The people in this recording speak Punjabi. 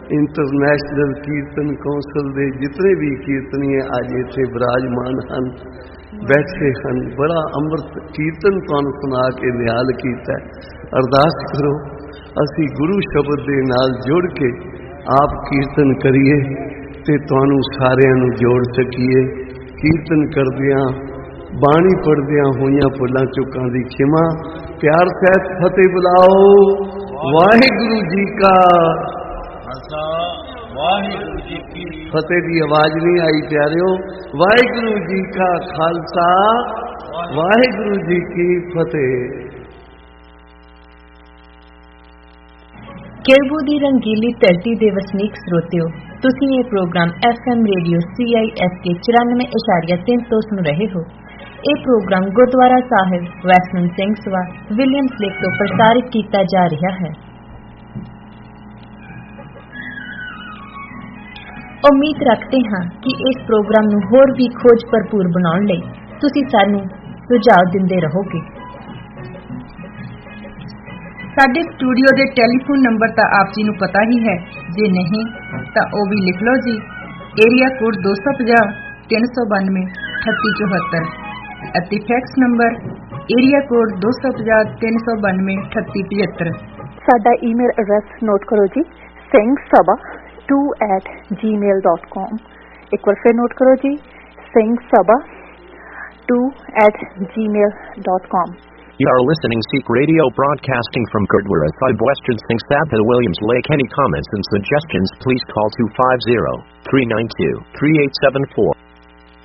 ਇੰਟਰਨੈਸ਼ਨਲ ਕੀਰਤਨ ਕੌਂਸਲ ਦੇ ਜਿਤਨੇ ਵੀ ਕੀਰਤਨੀਏ ਅੱਜ ਇੱਥੇ ਵਿਰਾਜਮਾਨ ਹਨ, ਬੈਠੇ ਹਨ। ਬੜਾ ਅੰਮ੍ਰਿਤ ਕੀਰਤਨ ਤੁਹਾਨੂੰ ਸੁਣਾ ਕੇ ਨਿਹਾਲ ਕੀਤਾ। ਅਰਦਾਸ ਕਰੋ ਅਸੀਂ ਗੁਰੂ ਸ਼ਬਦ ਦੇ ਨਾਲ ਜੁੜ ਕੇ ਆਪ ਕੀਰਤਨ ਕਰੀਏ ਤੇ ਤੁਹਾਨੂੰ ਸਾਰਿਆਂ ਨੂੰ ਜੋੜ ਸਕੀਏ। ਕੀਰਤਨ ਕਰਦਿਆਂ, ਬਾਣੀ ਪੜ੍ਹਦਿਆਂ ਹੋਈਆਂ ਭੁੱਲਾਂ ਚੁੱਕਾਂ ਦੀ ਖਿਮਾ। ਪਿਆਰ ਸਹਿਤ ਫਤਿਹ ਬੁਲਾਓ। ਵਾਹਿਗੁਰੂ ਜੀ ਕਾ ਖਾਲਸਾ, ਵਾਹਿਗੁਰੂ ਜੀ ਕੀ ਫਤਿਹ ਦੀ ਆਵਾਜ਼ ਨਹੀਂ ਆਈ ਪਿਆਰਿਓ। ਵਾਹਿਗੁਰੂ ਜੀ ਕਾ ਖਾਲਸਾ, ਵਾਹਿਗੁਰੂ ਜੀ ਕੀ ਫਤਿਹ। ਕੇਰਬੂ ਦੀ ਰੰਗੀਲੀ ਧਰਤੀ ਦੇ ਵਸਨੀਕ ਸਰੋਤਿਓ, ਤੁਸੀਂ ਇਹ ਪ੍ਰੋਗਰਾਮ FM ਰੇਡੀਓ CISK 94.3 ਤੋਂ ਸੁਣ ਰਹੇ ਹੋ। ਇਹ ਪ੍ਰੋਗਰਾਮ ਗੁਰਦੁਆਰਾ ਸਾਹਿਬ western Singh Sabha Williams lake ਤੋਂ ਪ੍ਰਸਾਰਿਤ ਕੀਤਾ ਜਾ ਰਿਹਾ ਹੈ। ਉਮੀਦ ਰੱਖਦੇ ਹਾਂ ਕਿ ਇਸ ਪ੍ਰੋਗਰਾਮ ਨੂੰ ਹੋਰ ਵੀ ਖੋਜ ਭਰਪੂਰ ਬਣਾਉਣ ਲਈ ਤੁਸੀਂ ਸਾਨੂੰ ਸੁਝਾਅ ਦਿੰਦੇ ਰਹੋਗੇ। ਸਾਡੇ ਸਟੂਡੀਓ ਦੇ ਟੈਲੀਫੋਨ ਨੰਬਰ ਤਾਂ ਆਪ ਜੀ ਨੂੰ ਪਤਾ ਹੀ ਹੈ, ਜੇ ਨਹੀਂ ਤਾਂ ਉਹ ਵੀ ਲਿਖ ਲਓ ਜੀ। ਏਰੀਆ ਕੋਡ 250 392 3874 ਅਤੇ ਫੈਕਸ ਨੰਬਰ ਏਰੀਆ ਕੋਡ 250 392 3875। ਸਾਡਾ ਈਮੇਲ ਐਡਰੈਸ ਨੋਟ ਕਰੋ ਜੀ, singsabha2@gmail.com। ਇੱਕ ਵਾਰ ਫਿਰ ਨੋਟ ਕਰੋ ਜੀ, singsabha2@gmail.com। You are listening Sikh Radio broadcasting from Gurdwara Sahib, Western Singh Sabha, Williams Lake. Any comments and suggestions, please call 250-392-3874.